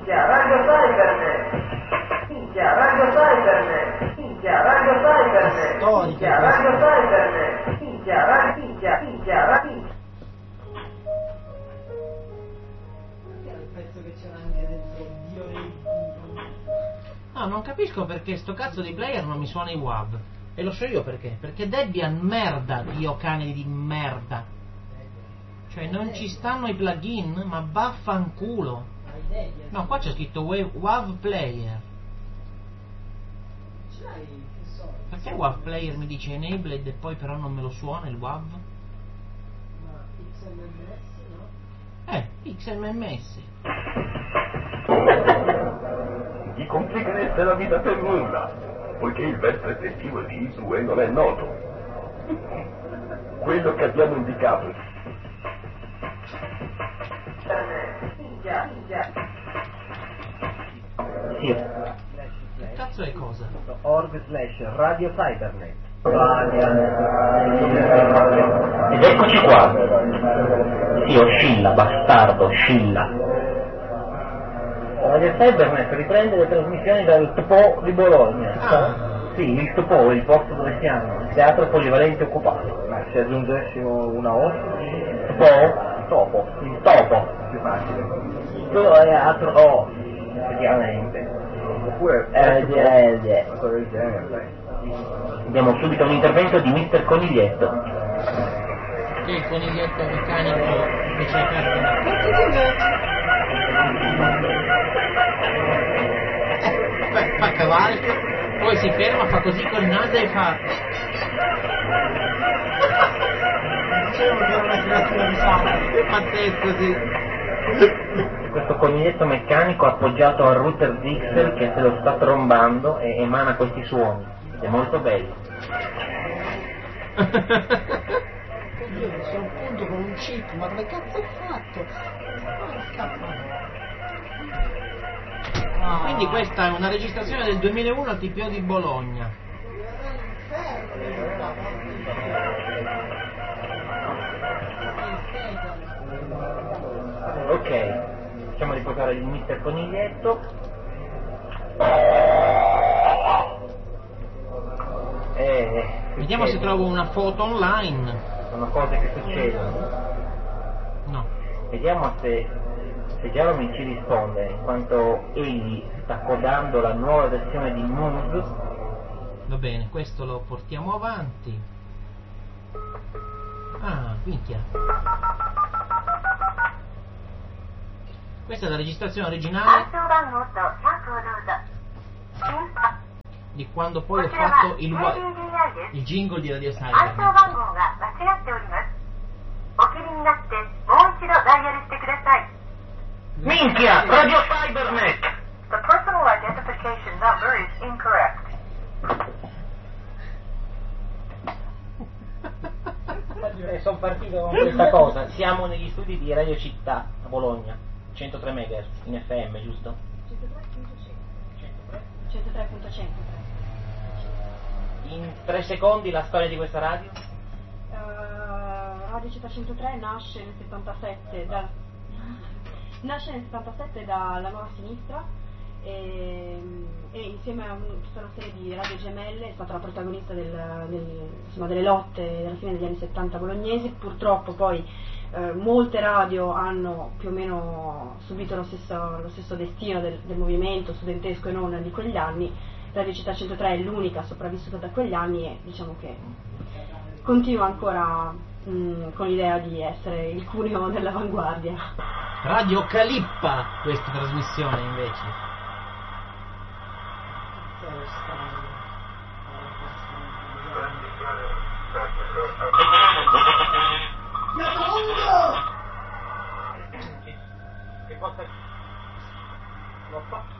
Minchia, Radio Cybernet. Minchia, Radio Cybernet. Minchia, Radio Cybernet. Minchia, Radio Cybernet. Minchia, Radio Penso che c'era anche dentro Dio dei Dio. No, non capisco perché sto cazzo di player non mi suona i WAV. E lo so io perché. Perché Debian merda, Dio cane di merda. Cioè non ci stanno i plugin, ma vaffanculo. No, qua c'è scritto WAV player. Ce l'hai, che so. Perché WAV player mi dice enabled e poi però non me lo suona il WAV? Ma XMMS, no? XMMS. Vi complicherete la vita per nulla, poiché il verso effettivo di Isue non è noto. Quello che abbiamo indicato. Sì. Che cazzo è cosa? .org/Radio Cybernet. Ed eccoci qua. Sì, oscilla, bastardo, oscilla. Radio Cybernet riprende le trasmissioni dal Topò di Bologna. Sì, il Topò, il posto dove siamo, il teatro polivalente occupato. Ma se aggiungessimo una O? Topo. Il topo. Più facile. Quello è altro O, effettivamente. Oppure Abbiamo subito un intervento di Mr. Coniglietto. Che il coniglietto meccanico che c'è aperto. Fa cavalca, poi si ferma, fa così col naso e fa. Dicevo che era una creatura di sangue. È pazzesco, sì. Questo coniglietto meccanico appoggiato al router Dixel che se lo sta trombando e emana questi suoni. È molto bello. Oddio, sono un punto con un chip, ma dove cazzo ho fatto? Oh, scappa. Quindi questa è una registrazione del 2001 al TPO di Bologna. Ok, facciamo riposare il Mr. Coniglietto. Vediamo se trovo una foto online. Sono cose che succedono. No. Vediamo se Jeremy ci risponde, in quanto egli sta codando la nuova versione di Moose. Va bene, questo lo portiamo avanti. Ah, minchia. Questa è la registrazione originale di quando poi ho fatto il jingle di Radio Cybernet. Minchia! Radio Cybernet! The personal identification number is incorrect. Sono partito con questa cosa. Siamo negli studi di Radio Città a Bologna, 103 MHz in FM, giusto? 103.100. In 3 secondi la storia di questa radio? Radio Città 103 nasce nel 77 dalla Nuova Sinistra e insieme a tutta una serie di radio gemelle è stata la protagonista delle lotte alla fine degli anni 70 bolognesi. Purtroppo poi molte radio hanno più o meno subito lo stesso destino del movimento studentesco e non di quegli anni. Radio Città 103 è l'unica sopravvissuta da quegli anni e diciamo che continua ancora con l'idea di essere il cuneo dell'avanguardia. Radio Calippa, questa trasmissione invece. Che cosa? L'ho fatto.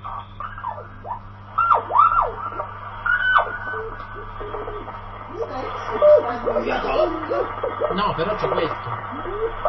No, però c'è questo.